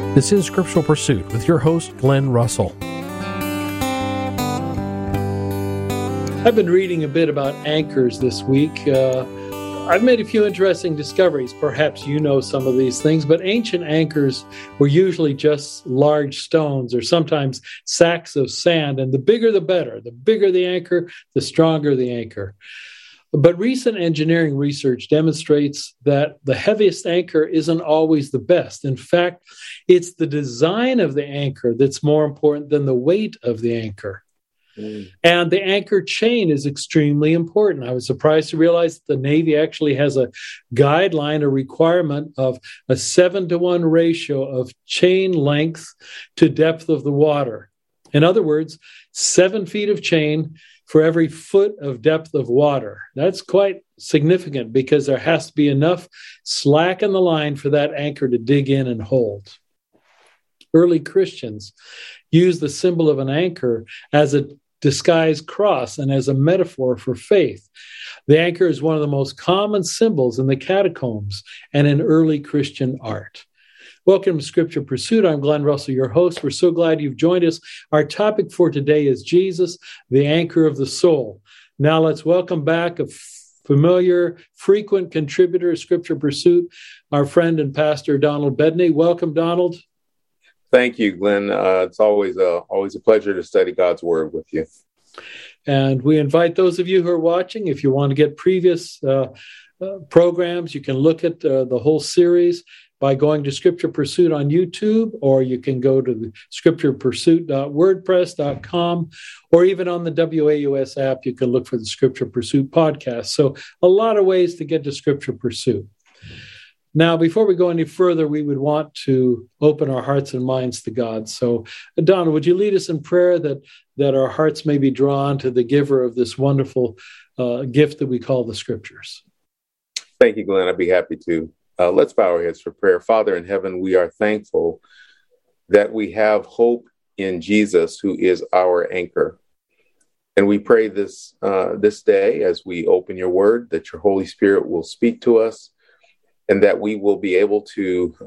This is Scriptural Pursuit with your host, Glenn Russell. I've been reading a bit about anchors this week. I've made a few interesting discoveries. Perhaps you know some of these things, but ancient anchors were usually just large stones or sometimes sacks of sand, and the bigger the better. The bigger the anchor, the stronger the anchor. But recent engineering research demonstrates that the heaviest anchor isn't always the best. In fact, it's the design of the anchor that's more important than the weight of the anchor. And the anchor chain is extremely important. I was surprised to realize that the Navy actually has a guideline, a requirement of a 7-to-1 ratio of chain length to depth of the water. In other words, 7 feet of chain for every foot of depth of water. That's quite significant because there has to be enough slack in the line for that anchor to dig in and hold. Early Christians used the symbol of an anchor as a disguised cross and as a metaphor for faith. The anchor is one of the most common symbols in the catacombs and in early Christian art. Welcome to Scripture Pursuit. I'm Glenn Russell, your host. We're so glad you've joined us. Our topic for today is Jesus, the anchor of the soul. Now let's welcome back a familiar, frequent contributor to Scripture Pursuit, our friend and pastor, Donald Bedney. Welcome, Donald. Thank you, Glenn. It's always a pleasure to study God's Word with you. And we invite those of you who are watching, if you want to get previous programs, you can look at the whole series by going to Scripture Pursuit on YouTube, or you can go to the scripturepursuit.wordpress.com, or even on the WAUS app, you can look for the Scripture Pursuit podcast. So a lot of ways to get to Scripture Pursuit. Now, before we go any further, we would want to open our hearts and minds to God. So, Donald, would you lead us in prayer that our hearts may be drawn to the giver of this wonderful gift that we call the Scriptures? Thank you, Glenn. I'd be happy to. Let's bow our heads for prayer. Father in heaven, we are thankful that we have hope in Jesus, who is our anchor. And we pray this day, as we open your word, that your Holy Spirit will speak to us and that we will be able to